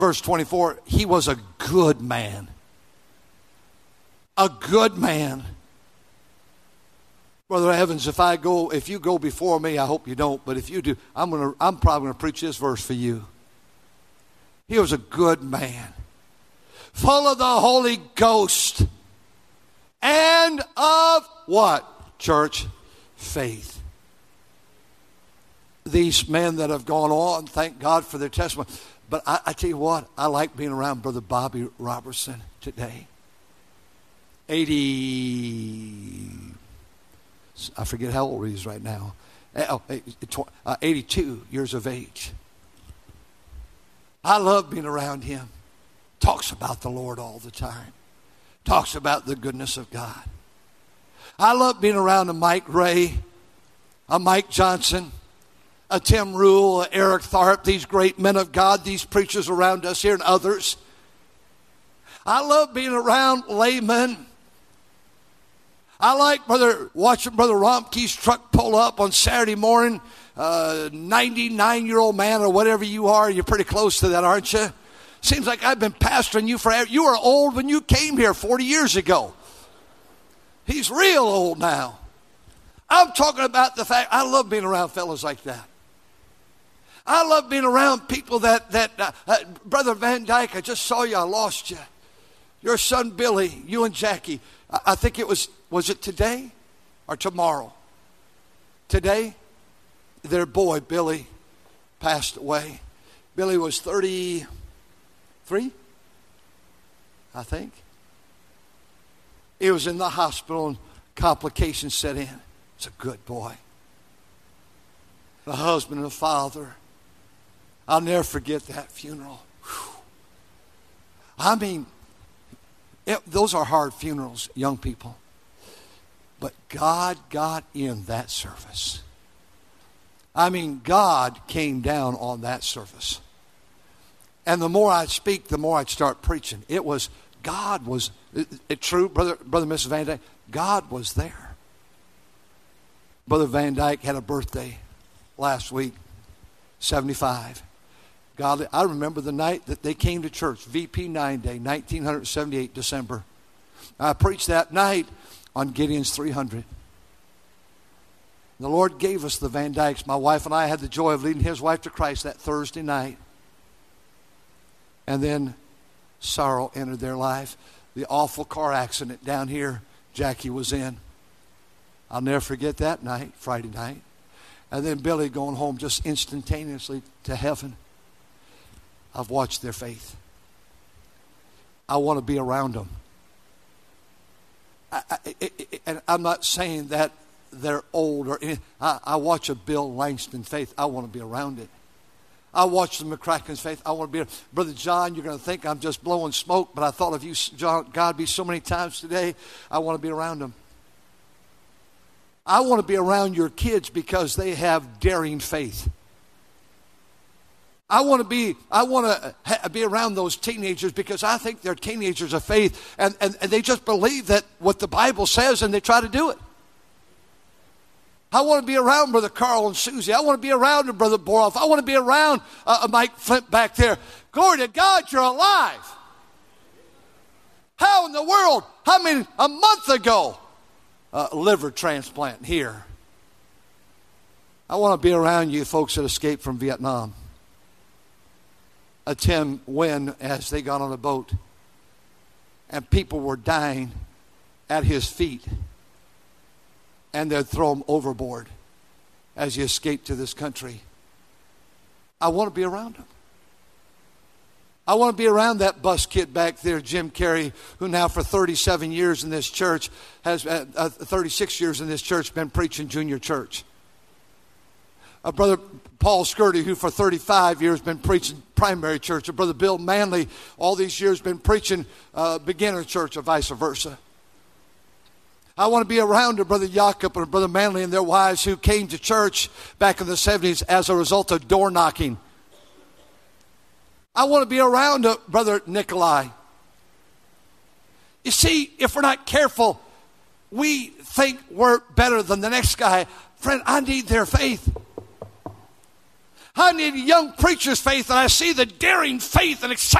Verse 24, he was a good man. A good man. Brother Evans, if you go before me, I hope you don't, but if you do, I'm probably going to preach this verse for you. He was a good man, full of the Holy Ghost and of what? Church faith. These men that have gone on, thank God for their testimony. But I tell you what, I like being around Brother Bobby Robertson today. I forget how old he is right now. 82 years of age. I love being around him. Talks about the Lord all the time. Talks about the goodness of God. I love being around a Mike Ray, a Mike Johnson, a Tim Rule, a Eric Tharp, these great men of God, these preachers around us here and others. I love being around laymen. I like watching Brother Romke's truck pull up on Saturday morning. 99-year-old man or whatever you are, you're pretty close to that, aren't you? Seems like I've been pastoring you forever. You were old when you came here 40 years ago. He's real old now. I'm talking about the fact I love being around fellas like that. I love being around people that Brother Van Dyke, I just saw you, I lost you. Your son Billy, you and Jackie. I think it was it today or tomorrow? Today, their boy Billy passed away. Billy was 33, I think. He was in the hospital and complications set in. It's a good boy. The husband and the father. I'll never forget that funeral. Whew. I mean, those are hard funerals, young people. But God got in that service. I mean, God came down on that service. And the more I'd speak, the more I'd start preaching. God was true, Brother Mrs. Van Dyke, God was there. Brother Van Dyke had a birthday last week, 75. God, I remember the night that they came to church, VP 9 Day, 1978, December. I preached that night on Gideon's 300. The Lord gave us the Van Dykes. My wife and I had the joy of leading his wife to Christ that Thursday night. And then sorrow entered their life. The awful car accident down here Jackie was in. I'll never forget that night, Friday night. And then Billy going home just instantaneously to heaven. I've watched their faith. I want to be around them. And I'm not saying that they're old or anything. I watch a Bill Langston faith. I want to be around it. I watch the McCracken's faith. I want to be Brother John, you're going to think I'm just blowing smoke, but I thought of you, John, God, be so many times today. I want to be around them. I want to be around your kids because they have daring faith. I want to be around those teenagers because I think they're teenagers of faith and they just believe that what the Bible says and they try to do it. I want to be around Brother Carl and Susie. I want to be around Brother Boroff. I want to be around Mike Flint back there. Glory to God, you're alive. How in the world? I mean, a month ago, liver transplant here. I want to be around you folks that escaped from Vietnam. A Tim Wynn as they got on a boat. And people were dying at his feet. And they'd throw him overboard as he escaped to this country. I want to be around him. I want to be around that bus kid back there, Jim Carey, who now for 37 years in this church, has 36 years in this church, been preaching junior church. Brother Paul Skirty, who for 35 years been preaching primary church. Brother Bill Manley, all these years been preaching beginner church or vice versa. I want to be around Brother Jakob and Brother Manley and their wives who came to church back in the 70s as a result of door knocking. I want to be around Brother Nikolai. You see, if we're not careful, we think we're better than the next guy. Friend, I need their faith. I need a young preacher's faith, and I see the daring faith and excitement